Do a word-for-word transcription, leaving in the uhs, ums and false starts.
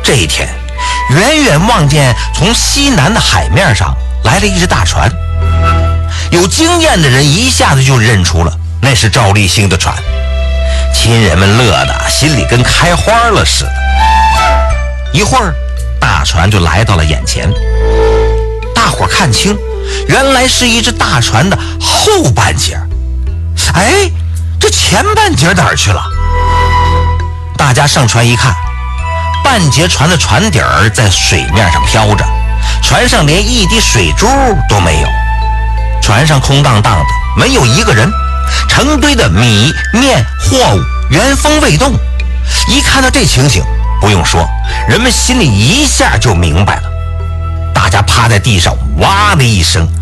这一天，远远望见从西南的海面上来了一只大船，有经验的人一下子就认出了那是赵立兴的船。亲人们乐得心里跟开花了似的。一会儿，大船就来到了眼前，大伙看清，原来是一只大船的后半截。哎，这前半截哪儿去了？大家上船一看，半截船的船底儿在水面上飘着，船上连一滴水珠都没有。船上空荡荡的，没有一个人，成堆的米面货物原封未动。一看到这情形，不用说，人们心里一下就明白了。大家趴在地上哇的一声，